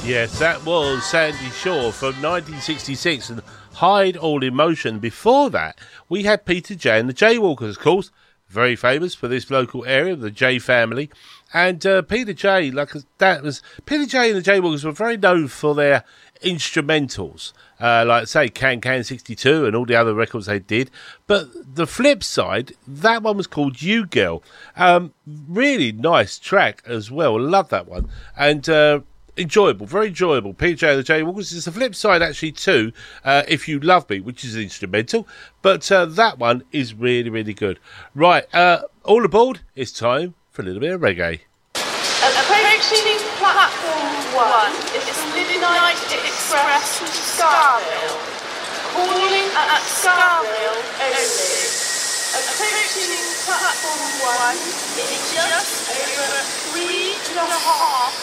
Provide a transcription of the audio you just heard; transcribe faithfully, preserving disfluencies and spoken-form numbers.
Yes, that was Sandy Shaw from nineteen sixty-six and Hide All Emotion. Before that, we had Peter J and the Jaywalkers, of course, very famous for this local area, the J family. And uh, Peter J, like that was Peter J and the Jaywalkers were very known for their instrumentals, uh, like say Can Can sixty-two and all the other records they did. But the flip side, that one was called You Girl. Um, really nice track as well. Love that one. And uh, enjoyable, very enjoyable. Peter J and the Jaywalkers is the flip side actually too, uh, If You Love Me, which is instrumental. But uh, that one is really, really good. Right, uh, all aboard. It's time for a little bit of reggae. Approaching platform one is the Midnight Express to Scarville. Calling at Scarville only. Approaching platform one in just over three and a half